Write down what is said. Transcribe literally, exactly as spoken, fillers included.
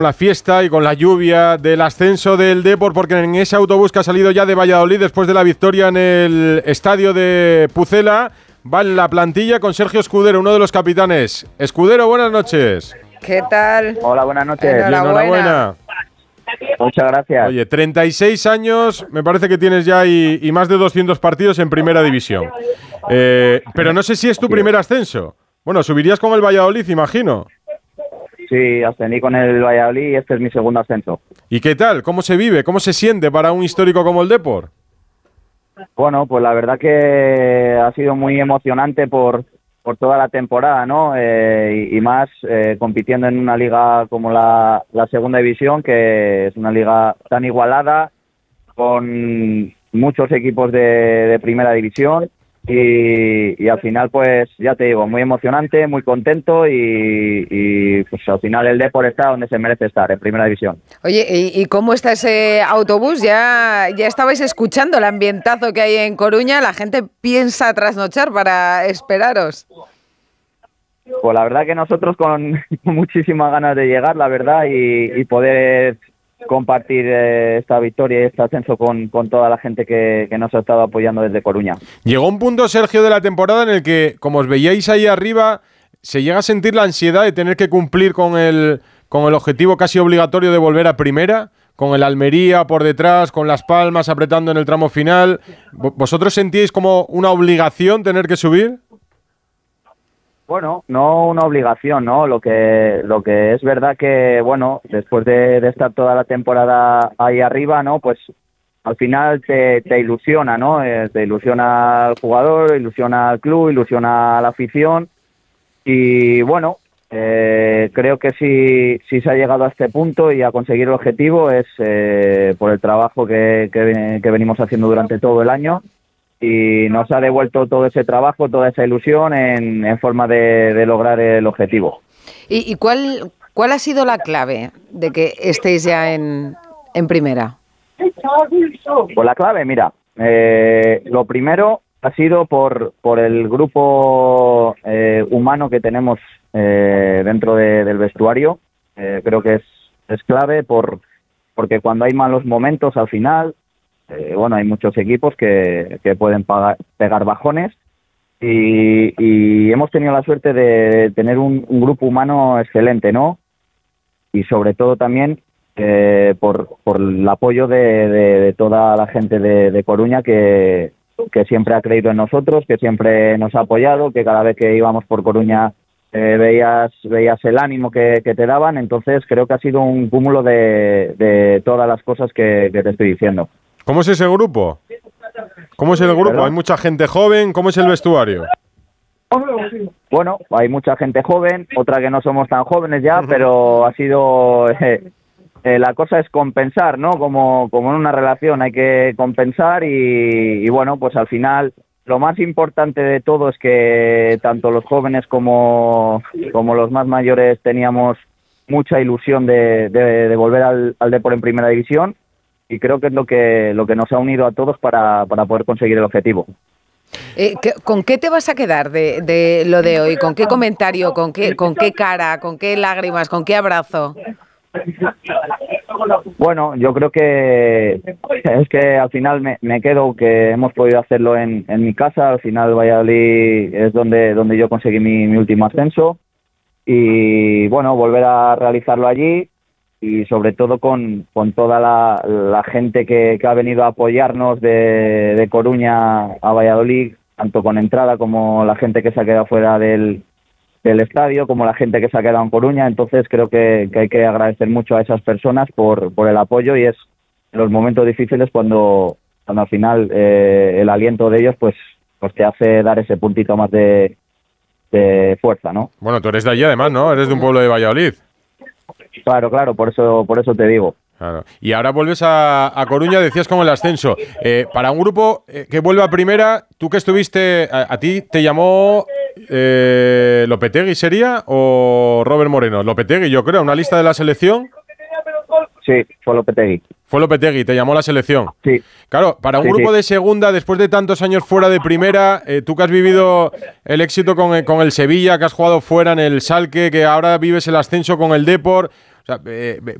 la fiesta y con la lluvia del ascenso del Depor, porque en ese autobús que ha salido ya de Valladolid después de la victoria en el estadio de Pucela, va en la plantilla con Sergio Escudero, uno de los capitanes. Escudero, buenas noches. ¿Qué tal? Hola, buenas noches. Enhorabuena. Enhorabuena. Muchas gracias. Oye, treinta y seis años, me parece que tienes ya y, y más de doscientos partidos en primera división. Eh, pero no sé si es tu primer ascenso. Bueno, subirías con el Valladolid, imagino. Sí, ascendí con el Valladolid y este es mi segundo ascenso. ¿Y qué tal? ¿Cómo se vive? ¿Cómo se siente para un histórico como el Depor? Bueno, pues la verdad que ha sido muy emocionante por, por toda la temporada, ¿no? Eh, y, y más eh, compitiendo en una liga como la, la segunda división, que es una liga tan igualada, con muchos equipos de, de primera división. Y, y al final, pues ya te digo, muy emocionante, muy contento y, y pues al final el Depor está donde se merece estar, en primera división. Oye, ¿y, y cómo está ese autobús? ¿Ya, ya estabais escuchando el ambientazo que hay en Coruña? ¿La gente piensa trasnochar para esperaros? Pues la verdad que nosotros con muchísimas ganas de llegar, la verdad, y, y poder compartir eh, esta victoria y este ascenso con, con toda la gente que, que nos ha estado apoyando desde Coruña. Llegó un punto, Sergio, de la temporada en el que, como os veíais ahí arriba, se llega a sentir la ansiedad de tener que cumplir con el, con el objetivo casi obligatorio de volver a primera, con el Almería por detrás, con Las Palmas apretando en el tramo final. ¿Vosotros sentíais como una obligación tener que subir? Bueno, no una obligación, ¿no? Lo que lo que es verdad que, bueno, después de, de estar toda la temporada ahí arriba, ¿no? Pues al final te, te ilusiona, ¿no? Eh, te ilusiona al jugador, ilusiona al club, ilusiona a la afición y, bueno, eh, creo que si, si se ha llegado a este punto y a conseguir el objetivo es eh, por el trabajo que, que, que venimos haciendo durante todo el año. Y nos ha devuelto todo ese trabajo, toda esa ilusión en, en forma de, de lograr el objetivo. ¿Y, y cuál, cuál ha sido la clave de que estéis ya en, en primera? Pues la clave, mira, eh, lo primero ha sido por, por el grupo eh, humano que tenemos eh, dentro de, del vestuario. Eh, creo que es, es clave por, porque cuando hay malos momentos al final... Eh, bueno, hay muchos equipos que, que pueden pagar, pegar bajones y, y hemos tenido la suerte de tener un, un grupo humano excelente, ¿no? Y sobre todo también eh, por, por el apoyo de, de, de toda la gente de, de Coruña que, que siempre ha creído en nosotros, que siempre nos ha apoyado, que cada vez que íbamos por Coruña eh, veías, veías el ánimo que, que te daban. Entonces creo que ha sido un cúmulo de, de todas las cosas que, que te estoy diciendo. ¿Cómo es ese grupo? ¿Cómo es el grupo? ¿Perdón? ¿Hay mucha gente joven? ¿Cómo es el vestuario? Bueno, hay mucha gente joven, otra que no somos tan jóvenes ya, pero ha sido... Eh, eh, la cosa es compensar, ¿no? Como, como en una relación hay que compensar y, y bueno, pues al final lo más importante de todo es que tanto los jóvenes como, como los más mayores teníamos mucha ilusión de, de, de volver al, al Depor en primera división. Y creo que es lo que lo que nos ha unido a todos para, para poder conseguir el objetivo. Eh, ¿Con qué te vas a quedar de, de lo de hoy? ¿Con qué comentario? ¿Con qué, con qué cara? ¿Con qué lágrimas? ¿Con qué abrazo? Bueno, yo creo que es que al final me, me quedo que hemos podido hacerlo en, en mi casa. Al final Valladolid es donde, donde yo conseguí mi, mi último ascenso. Y bueno, volver a realizarlo allí. Y sobre todo con, con toda la, la gente que, que ha venido a apoyarnos de, de Coruña a Valladolid, tanto con entrada como la gente que se ha quedado fuera del, del estadio, como la gente que se ha quedado en Coruña. Entonces creo que, que hay que agradecer mucho a esas personas por, por el apoyo y es en los momentos difíciles cuando, cuando al final eh, el aliento de ellos pues, pues te hace dar ese puntito más de, de fuerza, ¿no? Bueno, tú eres de allí además, ¿no? Eres de un pueblo de Valladolid. Claro, claro, por eso, por eso te digo. Claro. Y ahora vuelves a, a Coruña, decías con el ascenso. Eh, para un grupo eh, que vuelve a primera, tú que estuviste, a, a ti te llamó eh, Lopetegui, ¿sería? ¿O Robert Moreno? Lopetegui, yo creo, una lista de la selección. Sí, fue Lopetegui. Fue Lopetegui, te llamó la selección. Sí. Claro, para un sí, grupo sí. de segunda, después de tantos años fuera de primera, eh, tú que has vivido el éxito con, con el Sevilla, que has jugado fuera en el Schalke, que ahora vives el ascenso con el Depor, O sea, eh,